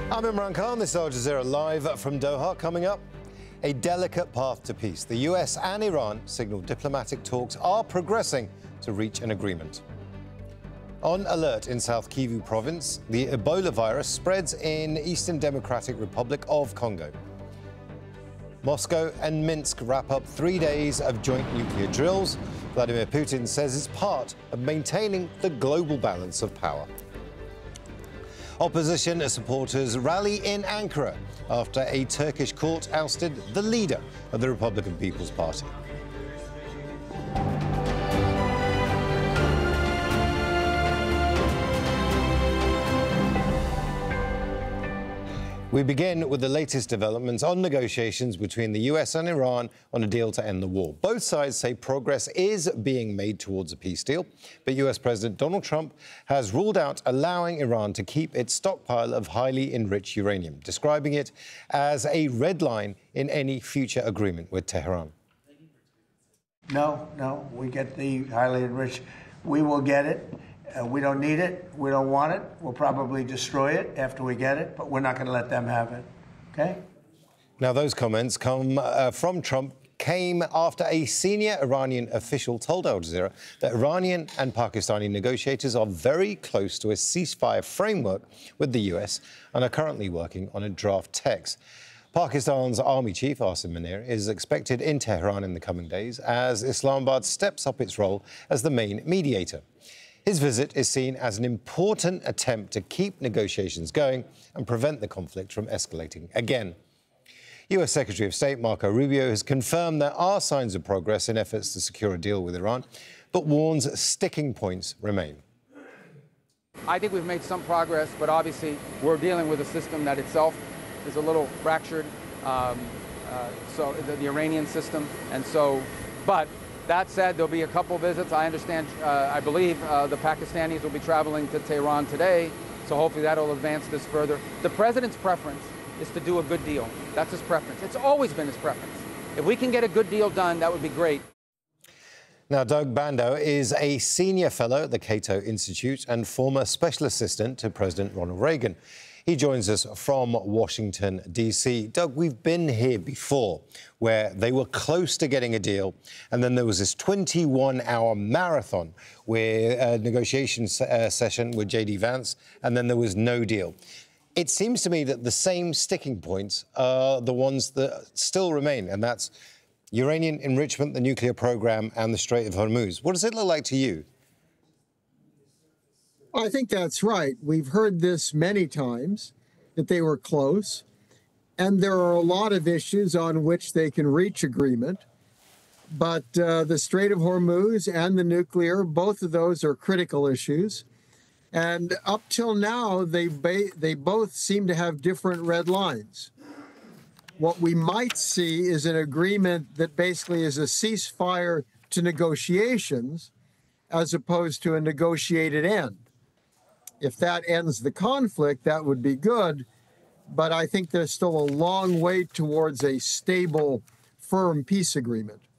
I'm Imran Khan. This is Al Jazeera live from Doha. Coming up, a delicate path to peace. The US and Iran signal diplomatic talks are progressing to reach an agreement. On alert in South Kivu province, the Ebola virus spreads in Eastern Democratic Republic of Congo. Moscow and Minsk wrap up 3 days of joint nuclear drills. Vladimir Putin says it's part of maintaining the global balance of power. Opposition supporters rally in Ankara after a Turkish court ousted the leader of the Republican People's Party. We begin with the latest developments on negotiations between the US and Iran on a deal to end the war. Both sides say progress is being made towards a peace deal, but US President Donald Trump has ruled out allowing Iran to keep its stockpile of highly enriched uranium, describing it as a red line in any future agreement with Tehran. No, we get the highly enriched. We will get it. We don't need it. We don't want it. We'll probably destroy it after we get it, but we're not going to let them have it. Okay? Now, those comments from Trump came after a senior Iranian official told Al Jazeera that Iranian and Pakistani negotiators are very close to a ceasefire framework with the US and are currently working on a draft text. Pakistan's army chief, Asim Munir, is expected in Tehran in the coming days as Islamabad steps up its role as the main mediator. His visit is seen as an important attempt to keep negotiations going and prevent the conflict from escalating again. US Secretary of State Marco Rubio has confirmed there are signs of progress in efforts to secure a deal with Iran, but warns sticking points remain. I think we've made some progress, but obviously we're dealing with a system that itself is a little fractured, so the Iranian system, but that said, there'll be a couple visits. I understand, I believe the Pakistanis will be traveling to Tehran today, so hopefully that'll advance this further. The president's preference is to do a good deal. That's his preference. It's always been his preference. If we can get a good deal done, that would be great. Now, Doug Bandow is a senior fellow at the Cato Institute and former special assistant to President Ronald Reagan. He joins us from Washington, D.C. Doug, we've been here before where they were close to getting a deal, and then there was this 21-hour marathon where a negotiation session with J.D. Vance, and then there was no deal. It seems to me that the same sticking points are the ones that still remain, and that's uranium enrichment, the nuclear program, and the Strait of Hormuz. What does it look like to you? I think that's right. We've heard this many times, that they were close. And there are a lot of issues on which they can reach agreement. But the Strait of Hormuz and the nuclear, both of those are critical issues. And up till now, they both seem to have different red lines. What we might see is an agreement that basically is a ceasefire to negotiations as opposed to a negotiated end. If that ends the conflict, that would be good, but I think there's still a long way towards a stable, firm peace agreement.